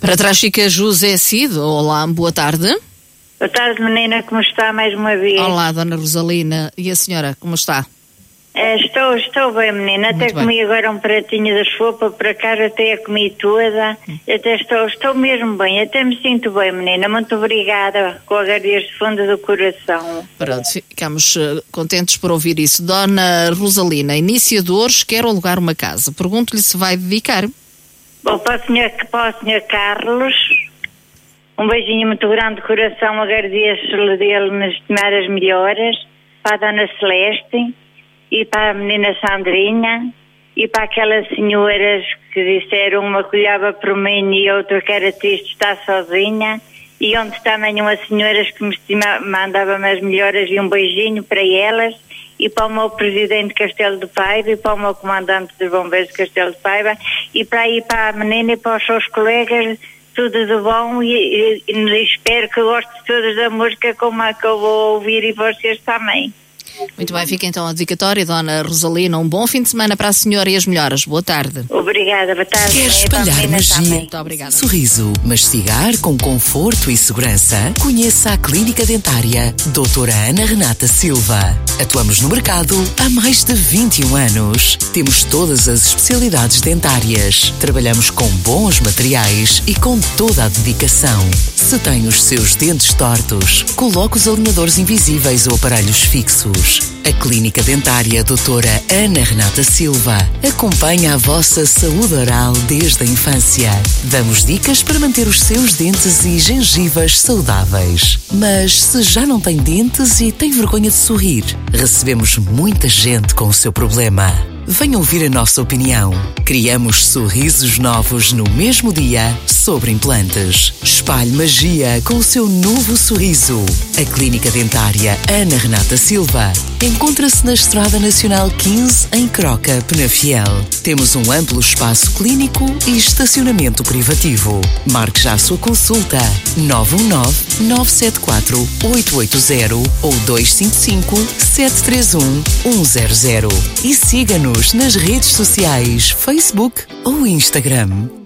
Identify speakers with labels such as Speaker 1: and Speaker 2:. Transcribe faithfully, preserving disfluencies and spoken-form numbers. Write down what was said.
Speaker 1: Para trás fica José Cid. Olá, boa tarde.
Speaker 2: Boa tarde, menina, como está mais uma vez?
Speaker 1: Olá, Dona Rosalina. E a senhora, como está?
Speaker 2: É, estou, estou bem, menina. Até
Speaker 1: Muito
Speaker 2: comi
Speaker 1: bem.
Speaker 2: agora um pratinho de sopa para cá, até a comi toda. Até estou, estou mesmo bem, até me sinto bem, menina. Muito obrigada, com agradeço do fundo do coração.
Speaker 1: Pronto, ficamos uh, contentes por ouvir isso. Dona Rosalina, iniciadores, quer alugar uma casa. Pergunto-lhe se vai dedicar.
Speaker 2: Bom, para o senhor, para o senhor Carlos, um beijinho muito grande de coração, agradeço-lhe dele nas primeiras melhoras. Para a Dona Celeste e para a menina Sandrinha e para aquelas senhoras que disseram, uma que olhava por mim e outra que era triste estar sozinha, e onde também umas senhoras que me estima, mandavam as melhoras, e um beijinho para elas, e para o meu presidente de Castelo de Paiva e para o meu comandante dos bombeiros de Castelo de Paiva e para aí para a menina e para os seus colegas, tudo de bom, e, e, e espero que gostem todos da música como a que eu vou ouvir, e vocês também.
Speaker 1: Muito bem, fica então a dedicatória, Dona Rosalina. Um bom fim de semana para a senhora e as melhoras. Boa tarde.
Speaker 2: Obrigada, boa tarde.
Speaker 3: Quer espalhar magia?
Speaker 1: Muito obrigada.
Speaker 3: Sorriso, mastigar com conforto e segurança? Conheça a Clínica Dentária doutora Ana Renata Silva. Atuamos no mercado há mais de vinte e um anos. Temos todas as especialidades dentárias. Trabalhamos com bons materiais e com toda a dedicação. Se tem os seus dentes tortos, coloque os alinhadores invisíveis ou aparelhos fixos. A Clínica Dentária doutora Ana Renata Silva acompanha a vossa saúde oral desde a infância. Damos dicas para manter os seus dentes e gengivas saudáveis. Mas se já não tem dentes e tem vergonha de sorrir, recebemos muita gente com o seu problema. Venha ouvir a nossa opinião. Criamos sorrisos novos no mesmo dia sobre implantes. Espalhe magia com o seu novo sorriso. A Clínica Dentária Ana Renata Silva encontra-se na Estrada Nacional quinze, em Croca, Penafiel. Temos um amplo espaço clínico e estacionamento privativo. Marque já a sua consulta. nove um nove, nove sete quatro, oito oito zero ou dois cinco cinco, sete três um, um zero zero. E siga-nos nas redes sociais, Facebook ou Instagram.